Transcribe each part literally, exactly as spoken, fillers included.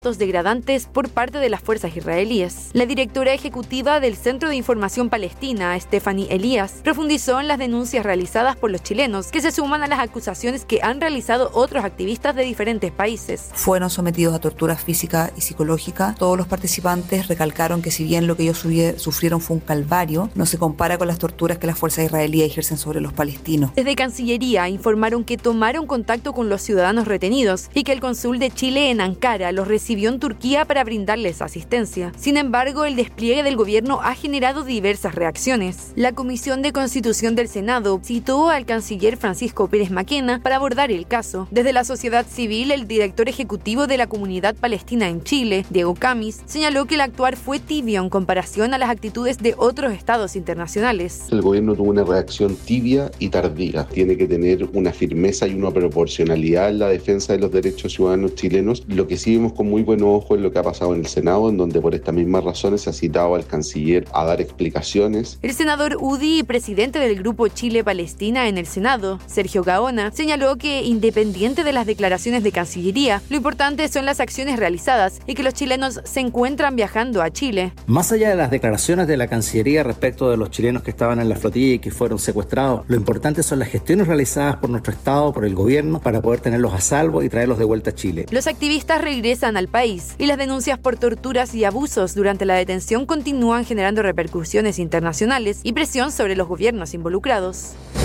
degradantes por parte de las fuerzas israelíes. La directora ejecutiva del Centro de Información Palestina, Stephanie Elías, profundizó en las denuncias realizadas por los chilenos, que se suman a las acusaciones que han realizado otros activistas de diferentes países. Fueron sometidos a tortura física y psicológica. Todos los participantes recalcaron que si bien lo que ellos sufrieron fue un calvario, no se compara con las torturas que las fuerzas israelíes ejercen sobre los palestinos. Desde Cancillería informaron que tomaron contacto con los ciudadanos retenidos y que el cónsul de Chile en Ankara los recibió en Turquía para brindarles asistencia. Sin embargo, el despliegue del gobierno ha generado diversas reacciones. La Comisión de Constitución del Senado citó al canciller Francisco Pérez Maquena para abordar el caso. Desde la sociedad civil, el director ejecutivo de la Comunidad Palestina en Chile, Diego Camis, señaló que el actuar fue tibio en comparación a las actitudes de otros estados internacionales. El gobierno tuvo una reacción tibia y tardía. Tiene que tener una firmeza y una proporcionalidad en la defensa de los derechos ciudadanos chilenos. Lo que sí vemos con muy buen ojo en lo que ha pasado en el Senado, en donde por estas mismas razones se ha citado al canciller a dar explicaciones. El senador Udi y presidente del Grupo Chile-Palestina en el Senado, Sergio Gaona, señaló que, independiente de las declaraciones de Cancillería, lo importante son las acciones realizadas y que los chilenos se encuentran viajando a Chile. Más allá de las declaraciones de la Cancillería respecto de los chilenos que estaban en la flotilla y que fueron secuestrados, lo importante son las gestiones realizadas por nuestro Estado, por el gobierno, para poder tenerlos a salvo y traerlos de vuelta a Chile. Los activistas regresan al país y las denuncias por torturas y abusos durante la detención continúan generando repercusiones internacionales y presión sobre los gobiernos involucrados.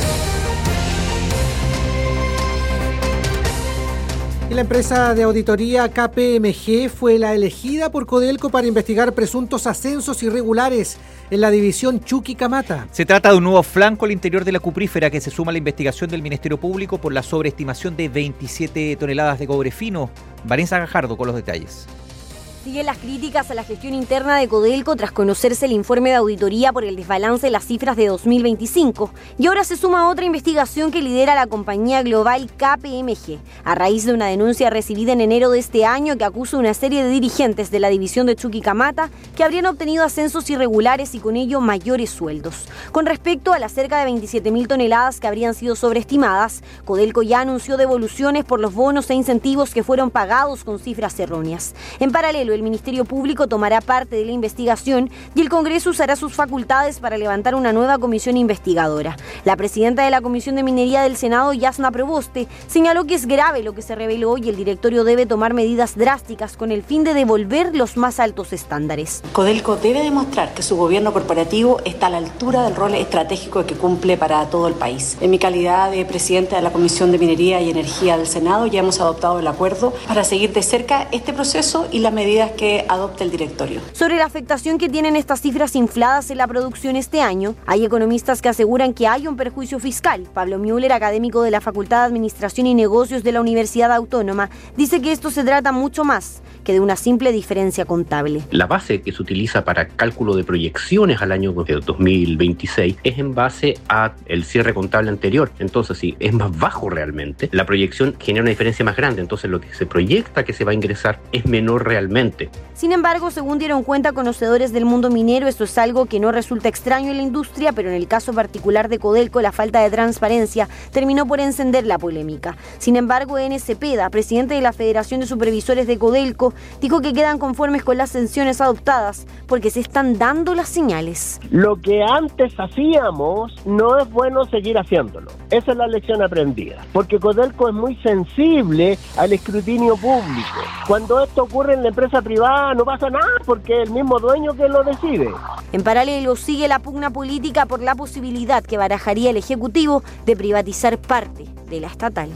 Y la empresa de auditoría K P M G fue la elegida por Codelco para investigar presuntos ascensos irregulares en la división Chuquicamata. Se trata de un nuevo flanco al interior de la cuprífera que se suma a la investigación del Ministerio Público por la sobreestimación de veintisiete toneladas de cobre fino. Vanessa Gajardo con los detalles. Siguen las críticas a la gestión interna de Codelco tras conocerse el informe de auditoría por el desbalance de las cifras de dos mil veinticinco. Y ahora se suma otra investigación que lidera la compañía global K P M G, a raíz de una denuncia recibida en enero de este año que acusa a una serie de dirigentes de la división de Chuquicamata que habrían obtenido ascensos irregulares y con ello mayores sueldos. Con respecto a las cerca de veintisiete mil toneladas que habrían sido sobreestimadas, Codelco ya anunció devoluciones por los bonos e incentivos que fueron pagados con cifras erróneas. En paralelo, el Ministerio Público tomará parte de la investigación y el Congreso usará sus facultades para levantar una nueva comisión investigadora. La presidenta de la Comisión de Minería del Senado, Yasna Proboste, señaló que es grave lo que se reveló y el directorio debe tomar medidas drásticas con el fin de devolver los más altos estándares. Codelco debe demostrar que su gobierno corporativo está a la altura del rol estratégico que cumple para todo el país. En mi calidad de presidenta de la Comisión de Minería y Energía del Senado, ya hemos adoptado el acuerdo para seguir de cerca este proceso y las medidas que adopte el directorio. Sobre la afectación que tienen estas cifras infladas en la producción este año, hay economistas que aseguran que hay un perjuicio fiscal. Pablo Müller, académico de la Facultad de Administración y Negocios de la Universidad Autónoma, dice que esto se trata mucho más que de una simple diferencia contable. La base que se utiliza para cálculo de proyecciones al año dos mil veintiséis es en base a el cierre contable anterior. Entonces, si es más bajo realmente, la proyección genera una diferencia más grande. Entonces, lo que se proyecta que se va a ingresar es menor realmente. Sin embargo, según dieron cuenta conocedores del mundo minero, esto es algo que no resulta extraño en la industria, pero en el caso particular de Codelco, la falta de transparencia terminó por encender la polémica. Sin embargo, N. Cepeda, presidente de la Federación de Supervisores de Codelco, dijo que quedan conformes con las sanciones adoptadas porque se están dando las señales. Lo que antes hacíamos no es bueno seguir haciéndolo. Esa es la lección aprendida, porque Codelco es muy sensible al escrutinio público. Cuando esto ocurre en la empresa privada no pasa nada porque es el mismo dueño que lo decide. En paralelo sigue la pugna política por la posibilidad que barajaría el Ejecutivo de privatizar parte de la estatal.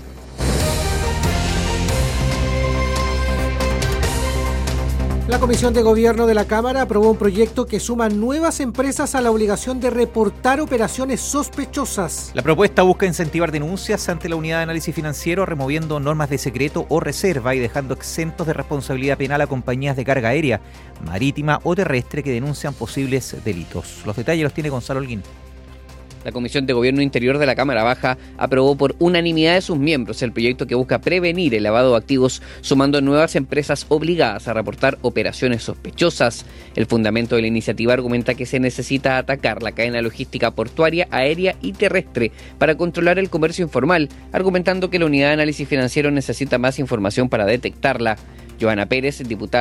La Comisión de Gobierno de la Cámara aprobó un proyecto que suma nuevas empresas a la obligación de reportar operaciones sospechosas. La propuesta busca incentivar denuncias ante la Unidad de Análisis Financiero, removiendo normas de secreto o reserva y dejando exentos de responsabilidad penal a compañías de carga aérea, marítima o terrestre que denuncian posibles delitos. Los detalles los tiene Gonzalo Holguín. La Comisión de Gobierno Interior de la Cámara Baja aprobó por unanimidad de sus miembros el proyecto que busca prevenir el lavado de activos, sumando nuevas empresas obligadas a reportar operaciones sospechosas. El fundamento de la iniciativa argumenta que se necesita atacar la cadena logística portuaria, aérea y terrestre para controlar el comercio informal, argumentando que la Unidad de Análisis Financiero necesita más información para detectarla. Joana Pérez, diputada